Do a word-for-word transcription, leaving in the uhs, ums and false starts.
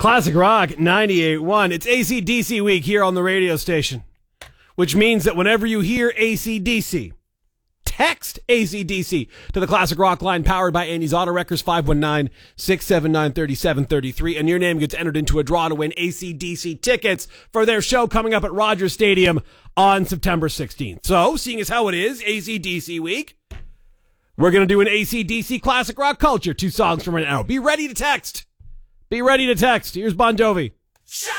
Classic Rock ninety-eight point one. It's A C D C week here on the radio station, which means that whenever you hear A C D C, text A C D C to the Classic Rock line powered by Andy's Auto Wreckers, five one nine, six seven nine, three seven three three, and your name gets entered into a draw to win A C D C tickets for their show coming up at Rogers Stadium on September sixteenth. So, seeing as how it is A C D C week, we're going to do an A C D C Classic Rock Culture, two songs from right now. Be ready to text. Be ready to text. Here's Bon Jovi. Shut